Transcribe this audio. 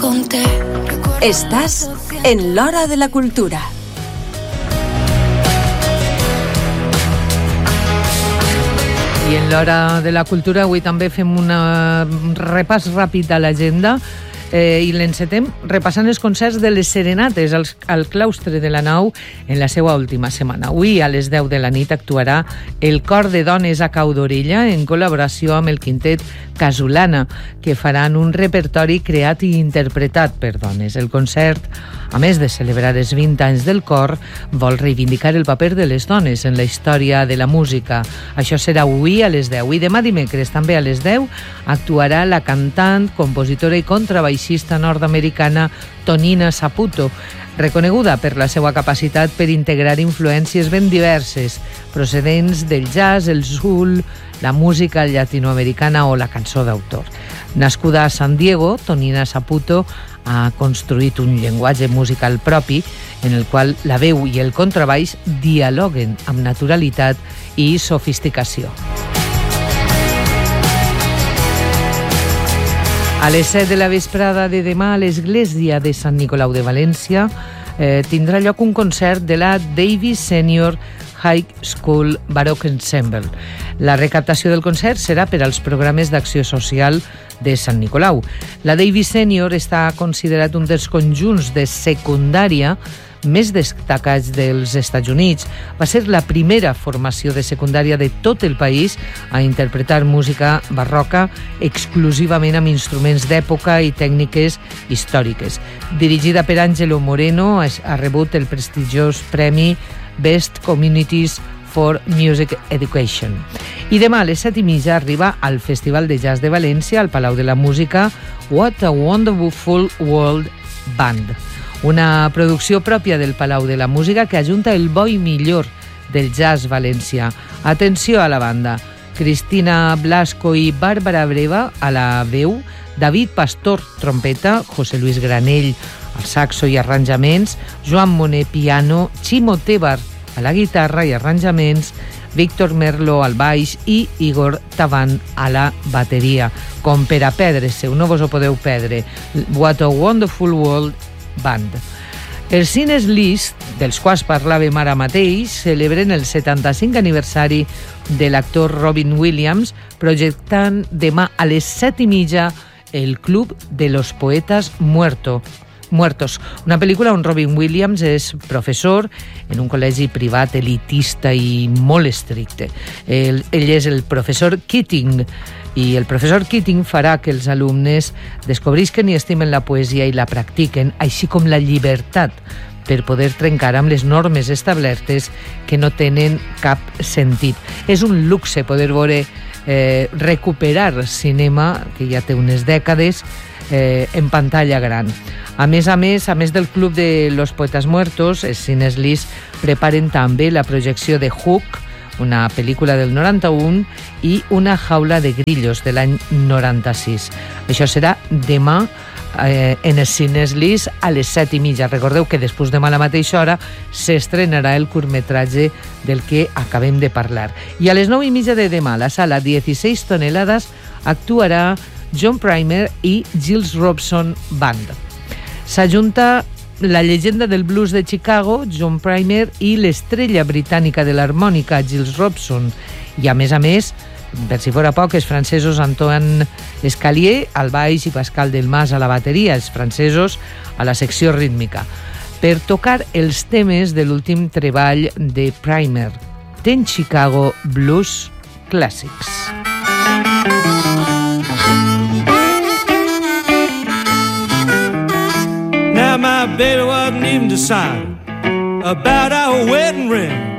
conté. Estàs en l'Hora de la Cultura. I en l'Hora de la Cultura avui també fem un repàs ràpid a l'agenda i l'encetem repassant els concerts de les serenates al claustre de la Nau en la seva última setmana. Avui a les 10 de la nit actuarà el Cor de Dones a Cau d'Orella en col·laboració amb el quintet Casolana, que faran un repertori creat i interpretat per dones. El concert, a més de celebrar els 20 anys del cor, vol reivindicar el paper de les dones en la història de la música. Això serà avui a les 10. I demà dimecres, també a les 10, actuarà la cantant, compositora i contrabaixista nord-americana Tonina Saputo, reconeguda per la seva capacitat per integrar influències ben diverses, procedents del jazz, el soul, la música llatinoamericana o la cançó d'autor. Nascuda a San Diego, Tonina Saputo ha construït un llenguatge musical propi en el qual la veu i el contrabaix dialoguen amb naturalitat i sofisticació. A les 7 de la vesprada de demà a l'església de Sant Nicolau de València tindrà lloc un concert de la Davis Senior High School Baroque Ensemble. La recaptació del concert serà per als programes d'acció social de Sant Nicolau. La Davis Senior està considerat un dels conjunts de secundària més destacats dels Estats Units. Va ser la primera formació de secundària de tot el país a interpretar música barroca exclusivament amb instruments d'època i tècniques històriques. Dirigida per Angelo Moreno, ha rebut el prestigiós premi Best Communities for Music Education. I demà a les 7:30 arriba al Festival de Jazz de València, al Palau de la Música, What a Wonderful World Band. Una producció pròpia del Palau de la Música que ajunta el bo i millor del jazz valencià. Atenció a la banda: Cristina Blasco i Bàrbara Breva a la veu, David Pastor, trompeta, José Luis Granell al saxo i arranjaments, Joan Moner, piano, Chimo Tebar a la guitarra i arranjaments, Víctor Merlo al baix i Igor Taban a la bateria. Com per a perdre-se, no vos ho podeu perdre. What a Wonderful World Band. Els Cines Liszt, dels quals parlàvem ara mateix, celebren el 75 aniversari de l'actor Robin Williams, projectant demà a les 7:30 el Club de los Poetas Muertos, una pel·lícula on Robin Williams és professor en un col·legi privat elitista i molt estricte. Ell és el professor Keating, i el professor Keating farà que els alumnes descobrisquen i estimen la poesia i la practiquen, així com la llibertat per poder trencar amb les normes establertes que no tenen cap sentit. És un luxe poder veure recuperar cinema, que ja té unes dècades, en pantalla gran. A més del Club de los Poetas Muertos, els Cines Liszt preparen també la projecció de Hook, una pel·lícula del 91, i Una jaula de grillos, de l'any 96. Això serà demà en els Cines Liszt a les 7:30. Recordeu que després demà a la mateixa hora s'estrenarà el curtmetratge del que acabem de parlar. I a les 9:30 de demà, a la sala 16 tonelades, actuarà John Primer i Gilles Robson Band. S'ajunta la llegenda del blues de Chicago, John Primer, i l'estrella britànica de l'harmònica, Gilles Robson. I a més, per si fora poc, els francesos Antoine Escalier al baix i Pascal Delmas a la bateria, els francesos a la secció rítmica, per tocar els temes de l'últim treball de Primer, Ten Chicago Blues Classics. Now my baby wasn't even decided about our wedding ring.